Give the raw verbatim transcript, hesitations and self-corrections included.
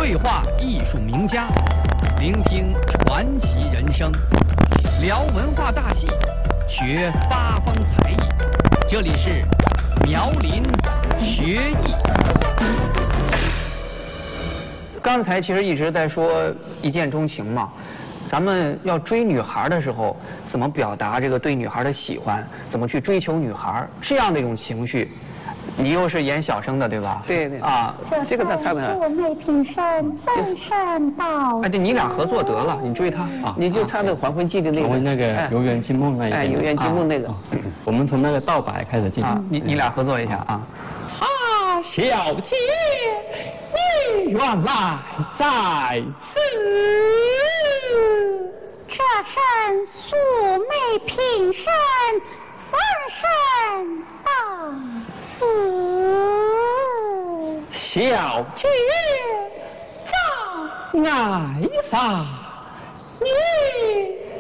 对话艺术名家，聆听传奇人生，聊文化大戏，学八方才艺。这里是苗林学艺。刚才其实一直在说一见钟情嘛，咱们要追女孩的时候，怎么表达这个对女孩的喜欢？怎么去追求女孩？这样的一种情绪。你又是演小生的对吧？ 对对啊， 这个他唱的。 素昧平生，半山道。 哎，对，你俩合作得了，你追他啊， 你就唱那个《还魂记》的那个。 还魂那个《游园惊梦》那一个。 哎，《游园惊梦》那个。 我们从那个道白开始进。 啊，你你俩合作一下啊。 啊，小姐，你原来在此。 这身素昧平生，半山道。 小姐在哪方？你